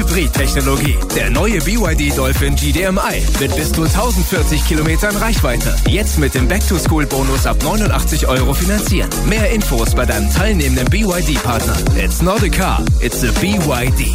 Hybrid-Technologie. Der neue BYD Dolphin GDMI mit bis zu 1040 Kilometern Reichweite. Jetzt mit dem Back-to-School-Bonus ab 89 € finanzieren. Mehr Infos bei deinem teilnehmenden BYD-Partner. It's not a car, it's a BYD.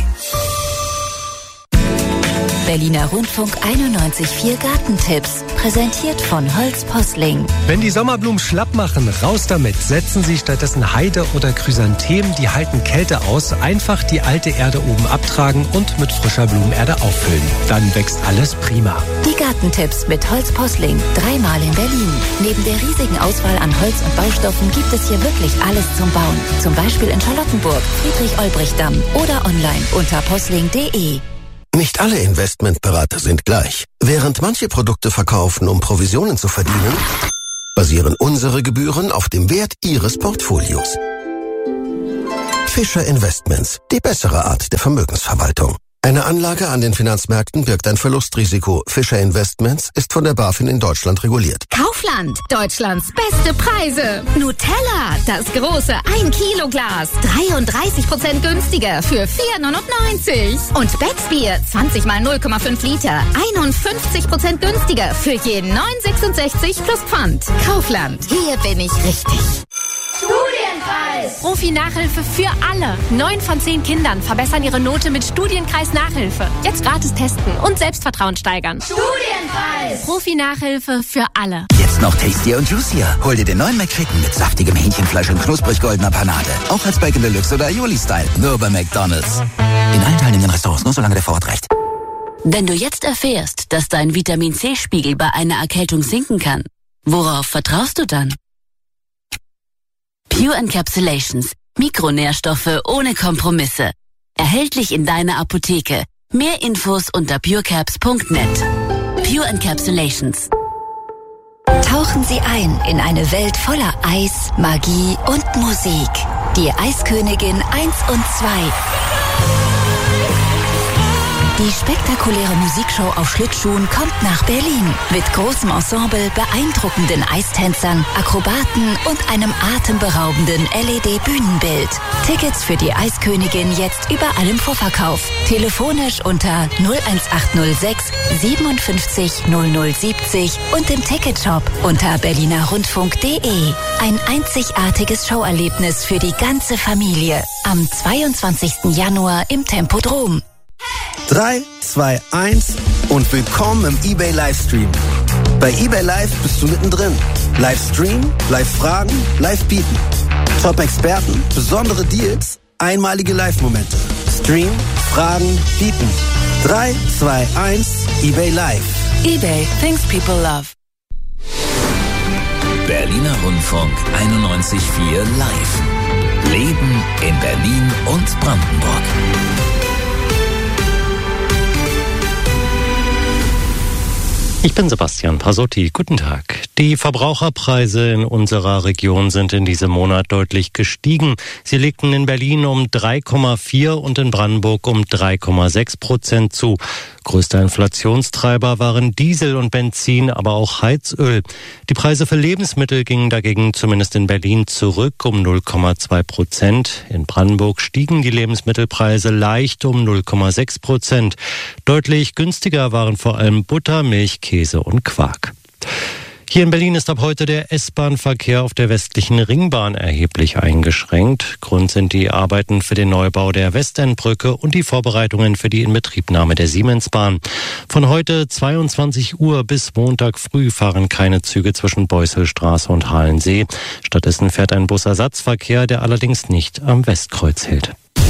Berliner Rundfunk 91.4 Gartentipps. Präsentiert von Holz Posling. Wenn die Sommerblumen schlapp machen, raus damit. Setzen Sie stattdessen Heide oder Chrysanthemen, die halten Kälte aus. Einfach die alte Erde oben abtragen und mit frischer Blumenerde auffüllen. Dann wächst alles prima. Die Gartentipps mit Holz Posling. 3-mal in Berlin. Neben der riesigen Auswahl an Holz und Baustoffen gibt es hier wirklich alles zum Bauen. Zum Beispiel in Charlottenburg, Friedrich-Olbricht-Damm oder online unter posling.de. Nicht alle Investmentberater sind gleich. Während manche Produkte verkaufen, um Provisionen zu verdienen, basieren unsere Gebühren auf dem Wert Ihres Portfolios. Fischer Investments, die bessere Art der Vermögensverwaltung. Eine Anlage an den Finanzmärkten birgt ein Verlustrisiko. Fischer Investments ist von der BaFin in Deutschland reguliert. Kaufland, Deutschlands beste Preise. Nutella, das große 1-Kilo-Glas, 33% günstiger für 4,99. Und Becksbier, 20 mal 0,5 Liter, 51% günstiger für jeden 9,66 plus Pfand. Kaufland, hier bin ich richtig. Studienkreis! Profi-Nachhilfe für alle. 9 von 10 Kindern verbessern ihre Note mit Studienkreis-Nachhilfe. Jetzt gratis testen und Selbstvertrauen steigern. Studienpreis! Profi-Nachhilfe für alle. Jetzt noch tastier und juicier. Hol dir den neuen McChicken mit saftigem Hähnchenfleisch und knusprig goldener Panade. Auch als Bacon Deluxe oder Aioli-Style. Nur bei McDonald's. In allen teilnehmenden Restaurants, nur solange der Vorrat reicht. Wenn du jetzt erfährst, dass dein Vitamin-C-Spiegel bei einer Erkältung sinken kann, worauf vertraust du dann? Pure Encapsulations. Mikronährstoffe ohne Kompromisse. Erhältlich in deiner Apotheke. Mehr Infos unter purecaps.net. Pure Encapsulations. Tauchen Sie ein in eine Welt voller Eis, Magie und Musik. Die Eiskönigin 1 und 2. Die spektakuläre Musikshow auf Schlittschuhen kommt nach Berlin. Mit großem Ensemble, beeindruckenden Eistänzern, Akrobaten und einem atemberaubenden LED-Bühnenbild. Tickets für die Eiskönigin jetzt überall im Vorverkauf. Telefonisch unter 01806 57 0070 und im Ticketshop unter berlinerrundfunk.de. Ein einzigartiges Showerlebnis für die ganze Familie. Am 22. Januar im Tempodrom. 3, 2, 1 und willkommen im eBay Livestream. Bei eBay Live bist du mittendrin. Livestream, Live-Fragen, Live-Bieten. Top-Experten, besondere Deals, einmalige Live-Momente. Stream, Fragen, Bieten. 3, 2, 1, eBay Live. eBay, things people love. Berliner Rundfunk 91.4 Live. Leben in Berlin und Brandenburg. Ich bin Sebastian Pasotti. Guten Tag. Die Verbraucherpreise in unserer Region sind in diesem Monat deutlich gestiegen. Sie legten in Berlin um 3,4 und in Brandenburg um 3,6% zu. Größter Inflationstreiber waren Diesel und Benzin, aber auch Heizöl. Die Preise für Lebensmittel gingen dagegen zumindest in Berlin zurück um 0,2%. In Brandenburg stiegen die Lebensmittelpreise leicht um 0,6%. Deutlich günstiger waren vor allem Butter, Milch, Käse und Quark. Hier in Berlin ist ab heute der S-Bahn-Verkehr auf der westlichen Ringbahn erheblich eingeschränkt. Grund sind die Arbeiten für den Neubau der Westendbrücke und die Vorbereitungen für die Inbetriebnahme der Siemensbahn. Von heute 22 Uhr bis Montag früh fahren keine Züge zwischen Beusselstraße und Halensee. Stattdessen fährt ein Busersatzverkehr, der allerdings nicht am Westkreuz hält.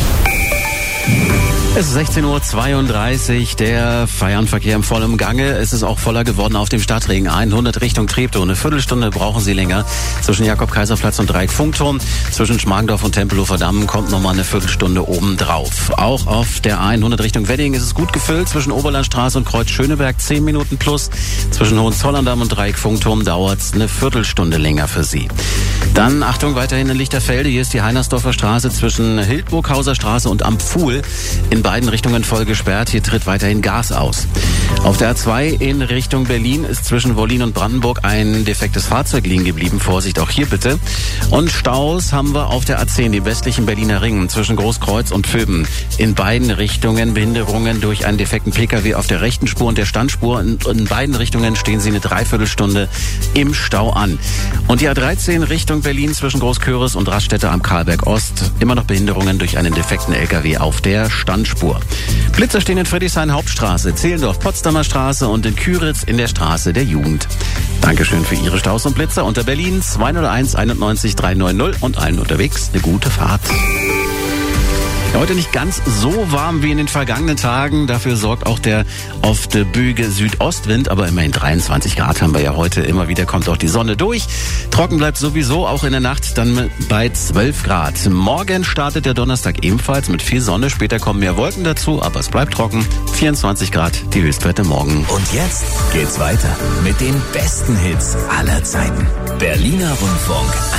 Es ist 16:32 Uhr, der Feierabendverkehr im vollen Gange. Es ist auch voller geworden auf dem Stadtring 100 Richtung Treptow. Eine Viertelstunde brauchen Sie länger zwischen Jakob-Kaiser-Platz und Dreieck-Funkturm. Zwischen Schmargendorf und Tempelhofer Damm kommt nochmal eine Viertelstunde obendrauf. Auch auf der 100 Richtung Wedding ist es gut gefüllt. Zwischen Oberlandstraße und Kreuz Schöneberg 10 Minuten plus. Zwischen Hohenzollern-Damm und Dreieck-Funkturm dauert es eine Viertelstunde länger für Sie. Dann, Achtung, weiterhin in Lichterfelde. Hier ist die Heinersdorfer Straße zwischen Hildburghauser Straße und Am Pfuhl in beiden Richtungen voll gesperrt. Hier tritt weiterhin Gas aus. Auf der A2 in Richtung Berlin ist zwischen Wollin und Brandenburg ein defektes Fahrzeug liegen geblieben. Vorsicht, auch hier bitte. Und Staus haben wir auf der A10, die westlichen Berliner Ringen, zwischen Großkreuz und Vöben. In beiden Richtungen Behinderungen durch einen defekten Pkw auf der rechten Spur und der Standspur. In beiden Richtungen stehen sie eine Dreiviertelstunde im Stau an. Und die A13 Richtung Berlin zwischen Großköris und Raststätte am Karlberg Ost. Immer noch Behinderungen durch einen defekten LKW auf der Standspur. Blitzer stehen in Friedrichshain Hauptstraße, Zehlendorf Potsdamer Straße und in Küritz in der Straße der Jugend. Dankeschön für Ihre Staus und Blitzer unter Berlin 201 91 390 und allen unterwegs eine gute Fahrt. Heute nicht ganz so warm wie in den vergangenen Tagen. Dafür sorgt auch der auf der Böge Südostwind. Aber immerhin 23 Grad haben wir ja heute. Immer wieder kommt auch die Sonne durch. Trocken bleibt sowieso auch in der Nacht dann bei 12 Grad. Morgen startet der Donnerstag ebenfalls mit viel Sonne. Später kommen mehr Wolken dazu, aber es bleibt trocken. 24 Grad, die Höchstwerte morgen. Und jetzt geht's weiter mit den besten Hits aller Zeiten. Berliner Rundfunk.